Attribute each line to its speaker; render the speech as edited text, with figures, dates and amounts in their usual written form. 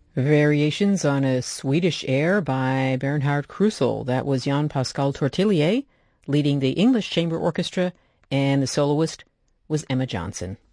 Speaker 1: Variations on a Swedish air by Bernhard Krusel. That was Jan-Pascal Tortelier leading the English Chamber Orchestra, and the soloist was Emma Johnson.